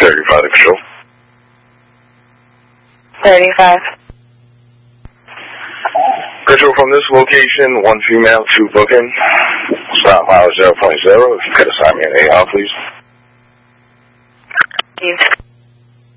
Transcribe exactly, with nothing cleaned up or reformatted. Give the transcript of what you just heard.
thirty-five to control. thirty-five. Control from this location, one female, two booking. Stop mileage zero point zero. If you could assign me an A R, please. Yes.